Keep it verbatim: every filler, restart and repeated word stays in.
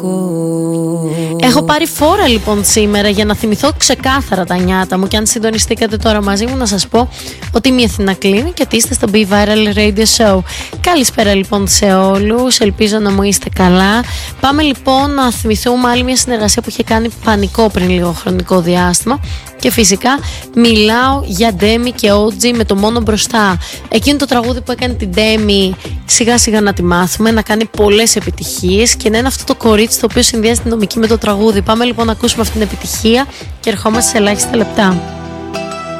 Έχω πάρει φόρα λοιπόν σήμερα για να θυμηθώ ξεκάθαρα τα νιάτα μου. Και αν συντονιστήκατε τώρα μαζί μου, να σας πω ότι είμαι η Αθηνά Κλίνη και ότι είστε στο Be Viral Radio Show. Καλησπέρα λοιπόν σε όλους, ελπίζω να μου είστε καλά. Πάμε λοιπόν να θυμηθούμε άλλη μια συνεργασία που είχε κάνει Πανικό πριν λίγο χρονικό διάστημα. Και φυσικά μιλάω για Ντέμι και ο τζι με το Μόνο Μπροστά. Εκείνο το τραγούδι που έκανε την Ντέμι σιγά σιγά να τη μάθουμε, να κάνει πολλές επιτυχίες και να είναι αυτό το κορίτσι το οποίο συνδυάζει την νομική με το τραγούδι. Πάμε λοιπόν να ακούσουμε αυτή την επιτυχία και ερχόμαστε σε ελάχιστα λεπτά.